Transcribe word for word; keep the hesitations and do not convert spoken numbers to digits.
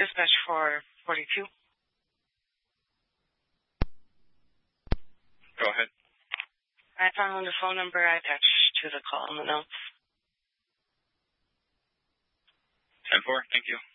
Dispatch four forty-two. Go ahead. I found the phone number I attached to the call in the notes. ten four, thank you.